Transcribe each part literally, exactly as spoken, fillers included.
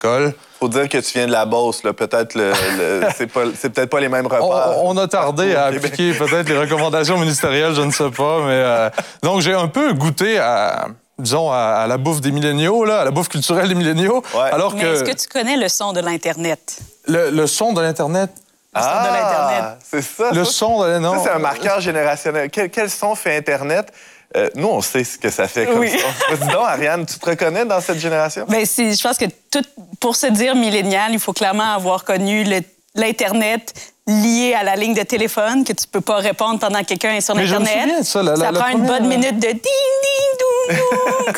colle. Faut dire que tu viens de la Beauce, là. Peut-être le, le c'est, pas, c'est peut-être pas les mêmes repas. On, on a tardé à appliquer peut-être les recommandations ministérielles, je ne sais pas, mais euh, donc j'ai un peu goûté à, disons, à, à la bouffe des milléniaux, là, à la bouffe culturelle des milléniaux. Ouais. Alors Mais que est-ce que tu connais le son de l'Internet? le, le son de l'Internet. Le son de l'Internet. C'est ça. Le ça, son de non. Ça, c'est un marqueur générationnel. Quel, quel son fait Internet? Euh, nous, on sait ce que ça fait comme Oui. son. Dis donc, Ariane, tu te reconnais dans cette génération? Bien, c'est, je pense que tout, pour se dire millénial, il faut clairement avoir connu le, l'Internet lié à la ligne de téléphone, que tu peux pas répondre pendant que quelqu'un est sur Mais l'Internet. Je me souviens de ça, la, ça la, prend la une première... bonne minute de ding, ding, doum, doum.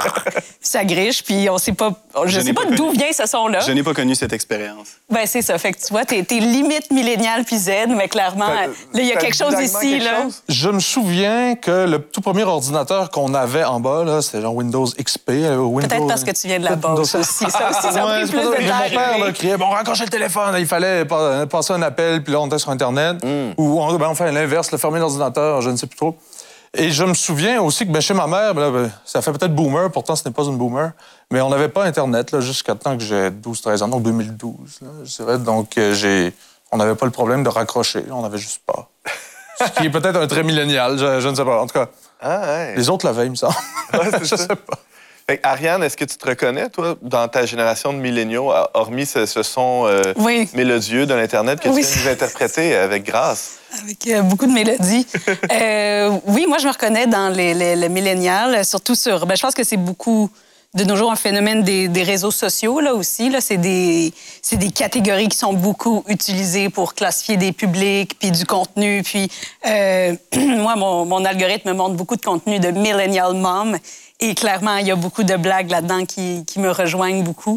Ça griche, puis on sait pas... Je, Je sais n'ai pas, pas d'où connu. vient ce son-là. Je n'ai pas connu cette expérience. Ben c'est ça. Fait que tu vois, t'es, t'es limite millénial puis Z, mais clairement, Ça- là, il y a ça quelque dit chose vaguement ici, quelque là. chose? Je me souviens que le tout premier ordinateur qu'on avait en bas, là, c'était genre Windows X P. euh, Windows... Peut-être parce que tu viens de la Windows- Beauce aussi. Ça aussi, ça a Ouais, pris c'est plus pas de ça. Mais temps. mon à père arriver. là, criait, bon, raccrochez le téléphone. Il fallait pa- passer un appel, puis là, on était sur Internet. Ou on, ben, on fait l'inverse, le fermer l'ordinateur, je ne sais plus trop. Et je me souviens aussi que ben, chez ma mère, ben, là, ben, ça fait peut-être boomer, pourtant ce n'est pas une boomer, mais on n'avait pas Internet là, jusqu'à temps que j'ai douze treize ans, donc deux mille douze. Là, je dirais. Donc, euh, j'ai... on n'avait pas le problème de raccrocher, on n'avait juste pas. Ce qui est peut-être un trait millénial, je, je ne sais pas. En tout cas, Ah, ouais. les autres l'avaient, il me semble. Ouais, c'est je ça. sais pas. Fait que, Ariane, est-ce que tu te reconnais, toi, dans ta génération de milléniaux, hormis ce, ce son euh, Oui. mélodieux de l'Internet que Oui. tu viens nous interpréter avec grâce? Avec euh, beaucoup de mélodies. euh, oui, moi, je me reconnais dans les, les, le millénial, surtout sur... Ben, je pense que c'est beaucoup, de nos jours, un phénomène des, des réseaux sociaux, là, aussi. Là. C'est des, c'est des catégories qui sont beaucoup utilisées pour classifier des publics, puis du contenu. Puis, euh, moi, mon, mon algorithme me montre beaucoup de contenu de millennial mom. Et clairement, il y a beaucoup de blagues là-dedans qui, qui me rejoignent beaucoup.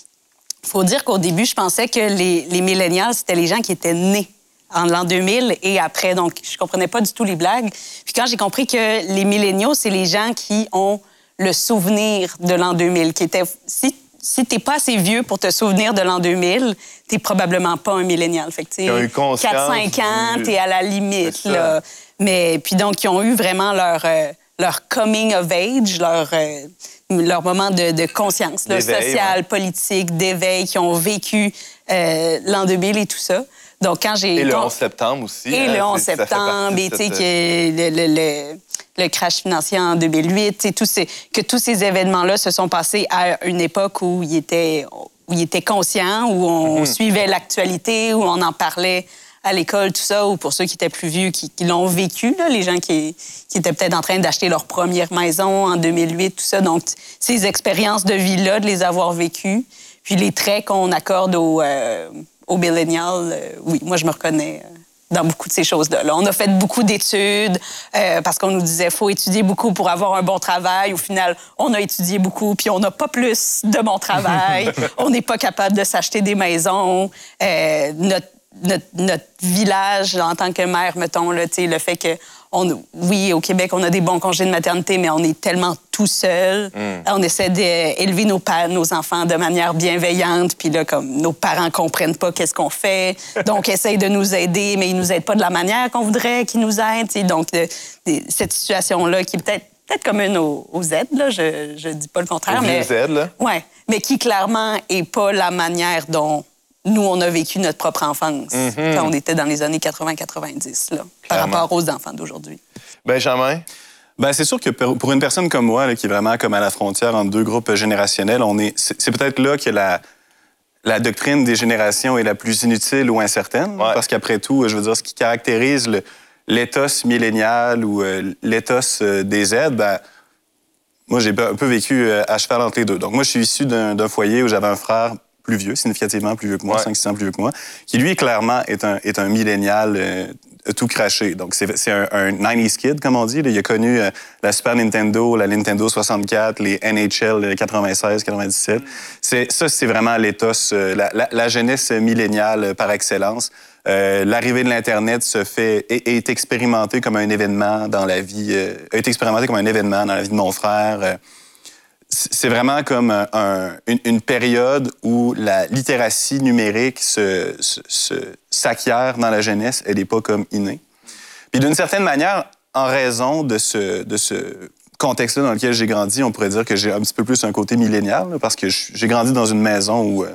Il faut dire qu'au début, je pensais que les, les millennials, c'était les gens qui étaient nés en l'an deux mille et après. Donc, je comprenais pas du tout les blagues. Puis quand j'ai compris que les milléniaux, c'est les gens qui ont le souvenir de l'an deux mille, qui étaient... Si, si t'es pas assez vieux pour te souvenir de l'an deux mille, t'es probablement pas un millénial. Fait que, tu Qui ont eu conscience quatre cinq ans, du- t'es à la limite, C'est ça. là. Mais, puis donc, ils ont eu vraiment leur... euh, leur coming of age, leur, euh, leur moment de, de conscience là, D'éveil, sociale, ouais. politique, d'éveil, qui ont vécu euh, l'an deux mille et tout ça. Donc, quand j'ai... Et le quand- onze septembre aussi. Et hein, le onze c'est- ça fait partie septembre, de et tu sais, cette- que le, le, le, le crash financier en deux mille huit, tu sais, tous ces, que tous ces événements-là se sont passés à une époque où ils étaient, où ils étaient conscients, où on Mm-hmm. suivait l'actualité, où on en parlait à l'école, tout ça, ou pour ceux qui étaient plus vieux, qui, qui l'ont vécu, là, les gens qui, qui étaient peut-être en train d'acheter leur première maison en deux mille huit, tout ça. Donc, ces expériences de vie-là, de les avoir vécues, puis les traits qu'on accorde aux, euh, aux millennials, euh, oui, moi, je me reconnais euh, dans beaucoup de ces choses-là. Là. On a fait beaucoup d'études euh, parce qu'on nous disait faut étudier beaucoup pour avoir un bon travail. Au final, on a étudié beaucoup, puis on n'a pas plus de bon travail. On n'est pas capable de s'acheter des maisons. Euh, notre Notre, notre village, en tant que mère, mettons, là, le fait que, on, oui, au Québec, on a des bons congés de maternité, mais on est tellement tout seul. Mm. On essaie d'élever nos, nos enfants de manière bienveillante, puis là, comme nos parents comprennent pas qu'est-ce qu'on fait, donc essayent de nous aider, mais ils nous aident pas de la manière qu'on voudrait qu'ils nous aident. T'sais. Donc, de, de, cette situation-là, qui est peut-être peut-être commune au, au Z, là, je, je dis pas le contraire, Au mais... Z, là. Ouais, mais qui, clairement, est pas la manière dont... Nous, on a vécu notre propre enfance mm-hmm. quand on était dans les années quatre-vingts quatre-vingt-dix, là, par rapport aux enfants d'aujourd'hui. Benjamin? Ben, c'est sûr que pour une personne comme moi, là, qui est vraiment comme à la frontière entre deux groupes générationnels, on est, c'est, c'est peut-être là que la, la doctrine des générations est la plus inutile ou incertaine. Ouais. Parce qu'après tout, je veux dire, ce qui caractérise le, l'éthos millénial ou euh, l'éthos euh, des Z, ben, moi, j'ai un peu vécu euh, à cheval entre les deux. Donc, moi, je suis issu d'un, d'un foyer où j'avais un frère plus vieux, significativement plus vieux que moi, ouais. cinq six ans plus vieux que moi, qui, lui, clairement, est un, est un millénial euh, tout craché. Donc, c'est, c'est un, un nineties kid, comme on dit. Là. Il a connu euh, la Super Nintendo, la Nintendo soixante-quatre, les N H L quatre-vingt-seize quatre-vingt-dix-sept. C'est, ça, c'est vraiment l'éthos, euh, la, la, la jeunesse milléniale euh, par excellence. Euh, l'arrivée de l'Internet se fait, est, est expérimentée comme un événement dans la vie, euh, est expérimentée comme un événement dans la vie de mon frère. Euh, C'est vraiment comme un, une, une période où la littératie numérique se, se, se, s'acquiert dans la jeunesse. Elle n'est pas comme innée. Puis d'une certaine manière, en raison de ce, de ce contexte-là dans lequel j'ai grandi, on pourrait dire que j'ai un petit peu plus un côté millénial, là, parce que j'ai grandi dans une maison où euh,